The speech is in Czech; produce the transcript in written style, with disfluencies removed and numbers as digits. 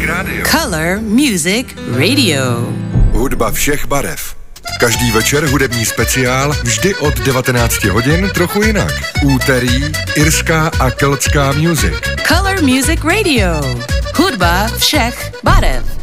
Color Music Radio. Hudba všech barev. Každý večer hudební speciál, vždy od 19 hodin, trochu jinak. Úterý, irská a keltská music. Color Music Radio. Hudba všech barev.